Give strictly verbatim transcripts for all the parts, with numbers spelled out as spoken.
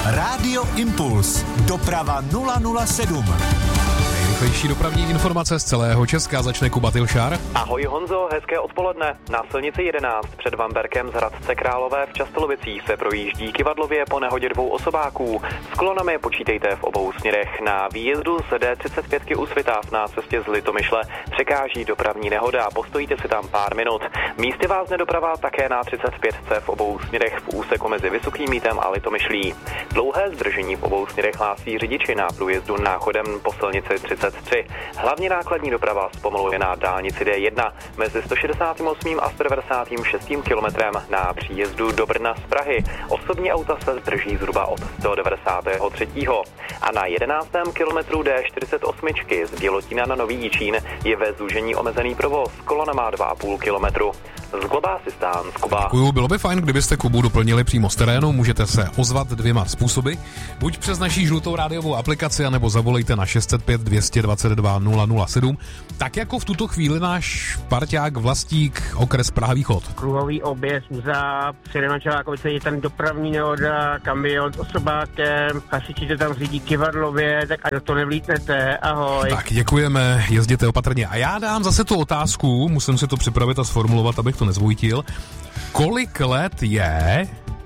Rádio Impuls. Doprava nula nula sedm. Nejrychlejší dopravní informace z celého Česka začne Kuba Tilšár. Ahoj Honzo, hezké odpoledne. Na silnici jedenáct před Vamberkem z Hradce Králové v Častolovicích se projíždí kyvadlově po nehodě dvou osobáků. S kolonami počítejte v obou směrech. Na výjezdu z D třicet pět u Svitav na cestě z Litomyšle překáží dopravní nehoda. Postojíte si tam pár minut. Místy vás nedoprava také na třicet pět v obou směrech v úseku mezi Vysokým Mítem a Litomyšlí. Dlouhé zdržení v obou směrech hlásí řidiči na průjezdu Náchodem po silnici třicet tři. Hlavně nákladní doprava zpomaluje na dálnici D jedna mezi sto šedesát osm a sto devadesát šest kilometrem na příjezdu do Brna z Prahy. Osobní auta se zdrží zhruba od sto devadesát tři. A na jedenáctém kilometru D čtyřicet osm z Bělotína na Nový Jičín je ve zúžení omezený provoz. Kolona má dva a půl kilometru. Z Global Assistance, Kuba. Děkuju, bylo by fajn, kdybyste Kubu doplnili přímo z terénu, můžete se ozvat dvěma způsoby, buď přes naší žlutou rádiovou aplikaci, anebo zavolejte na šest set pět dvě dvacet dva nula nula sedm, tak jako v tuto chvíli náš parťák Vlastík, okres Praha Východ. Kruhový objezd Uza, přijede na Čelákovice, je tam dopravní nehoda, kamion s osobákem, hasiči to tam řídí kyvadlově, tak a do toho nevlítnete, ahoj. Tak děkujeme, jezděte opatrně. A já dám zase tu otázku, musím si to připravit a sformulovat, abych to nezvojtil. Kolik let je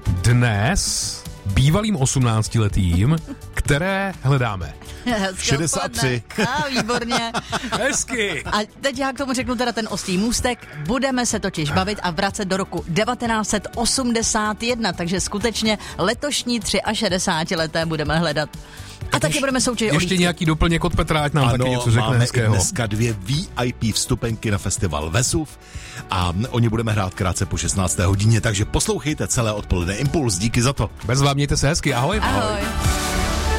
dnes bývalým osmnáctiletým, které hledáme? šedesát tři. A, výborně. Hezky. A teď já k tomu řeknu teda ten ostrý můstek. Budeme se totiž bavit a vracet do roku devatenáct set osmdesát jedna, takže skutečně letošní šedesátileté budeme hledat. A taky budeme soutěžit. Ještě nějaký doplněk od Petra, ať nám ano, taky něco řekne máme hezkého. I dneska dvě V I P vstupenky na festival Vesuv a o ně budeme hrát krátce po šestnácté hodině, takže poslouchejte celé odpoledne Impuls, díky za to. Bez vám mějte se hezky, ahoj. Ahoj.